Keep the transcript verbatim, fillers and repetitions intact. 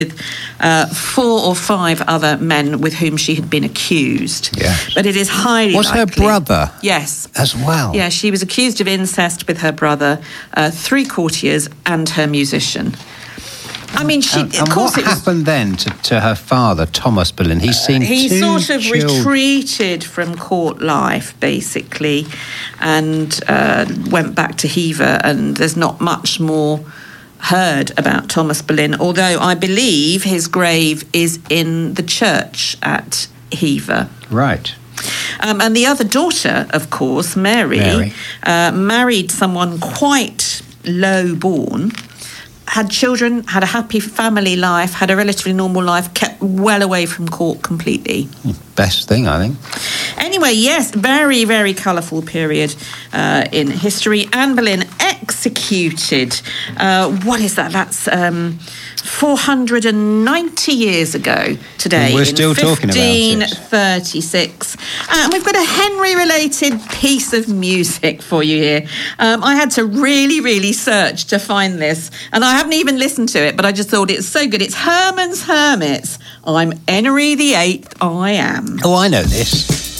Uh, four or five other men with whom she had been accused. Yeah. But it is highly Was likely... her brother? Yes. As well? Yeah, she was accused of incest with her brother, uh, three courtiers and her musician. I mean, she... And, of and course what it was, happened then to, to her father, Thomas Boleyn? He's seen uh, He two sort of children. retreated from court life, basically, and uh, went back to Hever, and there's not much more heard about Thomas Boleyn, although I believe his grave is in the church at Hever. Right. Um, and the other daughter, of course, Mary, Mary. Uh, married someone quite low-born, had children, had a happy family life, had a relatively normal life, kept well away from court completely. Best thing, I think. Anyway, yes, very, very colourful period uh, in history. Anne Boleyn executed, uh, what is that? That's um, four hundred ninety years ago today. And we're still talking about it. fifteen thirty-six. Uh, and we've got a Henry-related piece of music for you here. Um, I had to really, really search to find this, and I haven't even listened to it, but I just thought it's so good. It's Herman's Hermits. I'm Henry the Eighth, I am. Oh, I know this.